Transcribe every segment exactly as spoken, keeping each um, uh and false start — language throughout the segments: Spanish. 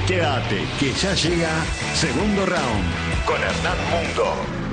Quédate, que ya llega Segundo Round con Hernán Mundo.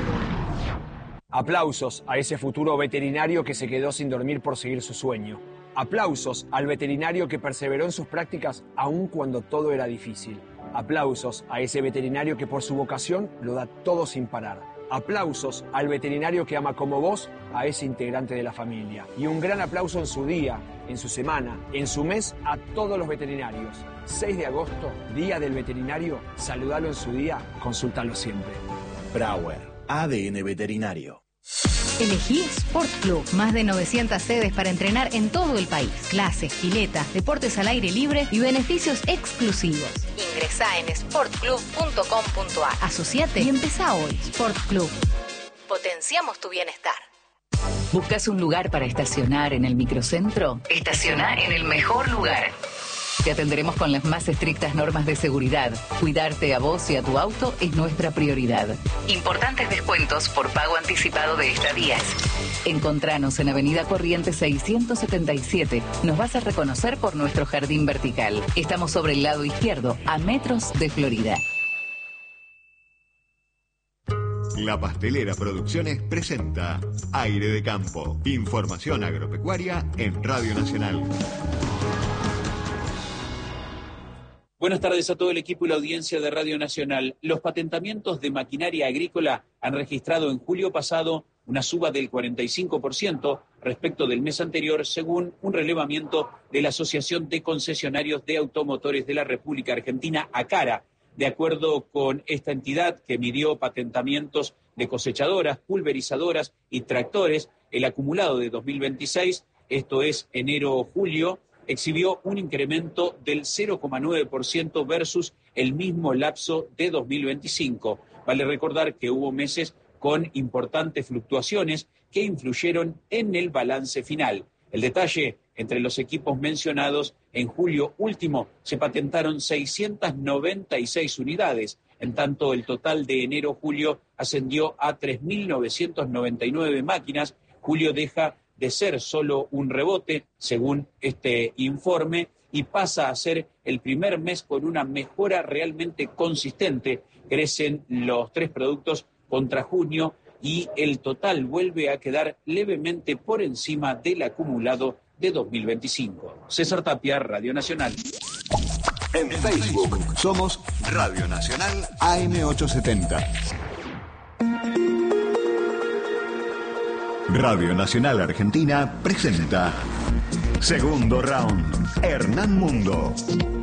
Aplausos a ese futuro veterinario que se quedó sin dormir por seguir su sueño. Aplausos al veterinario que perseveró en sus prácticas aun cuando todo era difícil. Aplausos a ese veterinario que por su vocación lo da todo sin parar. Aplausos al veterinario que ama como vos a ese integrante de la familia. Y un gran aplauso en su día, en su semana, en su mes a todos los veterinarios. seis de agosto, Día del Veterinario. Saludalo en su día, consúltalo siempre. Brauer, A D N Veterinario. Elegí Sport Club, más de novecientas sedes para entrenar en todo el país. Clases, piletas, deportes al aire libre y beneficios exclusivos. Ingresá en sport club punto com punto a r. Asociate y empezá hoy. Sport Club. Potenciamos tu bienestar. ¿Buscas un lugar para estacionar en el microcentro? Estaciona en el mejor lugar. Te atenderemos con las más estrictas normas de seguridad. Cuidarte a vos y a tu auto es nuestra prioridad. Importantes descuentos por pago anticipado de estadías. Encontranos en Avenida Corrientes seiscientos setenta y siete. Nos vas a reconocer por nuestro jardín vertical. Estamos sobre el lado izquierdo, a metros de Florida. La Pastelera Producciones presenta Aire de Campo. Información agropecuaria en Radio Nacional. Buenas tardes a todo el equipo y la audiencia de Radio Nacional. Los patentamientos de maquinaria agrícola han registrado en julio pasado una suba del cuarenta y cinco por ciento respecto del mes anterior, según un relevamiento de la Asociación de Concesionarios de Automotores de la República Argentina, ACARA. De acuerdo con esta entidad que midió patentamientos de cosechadoras, pulverizadoras y tractores, el acumulado de dos mil veintiséis, esto es enero-julio, exhibió un incremento del cero coma nueve por ciento versus el mismo lapso de dos mil veinticinco. Vale recordar que hubo meses con importantes fluctuaciones que influyeron en el balance final. El detalle, entre los equipos mencionados, en julio último se patentaron seiscientas noventa y seis unidades, en tanto el total de enero-julio ascendió a tres mil novecientas noventa y nueve máquinas. Julio deja de ser solo un rebote, según este informe, y pasa a ser el primer mes con una mejora realmente consistente. Crecen los tres productos contra junio y el total vuelve a quedar levemente por encima del acumulado de dos mil veinticinco. César Tapia, Radio Nacional. En Facebook somos Radio Nacional A M ochocientos setenta. Radio Nacional Argentina presenta Segundo Round. Hernán Mundo.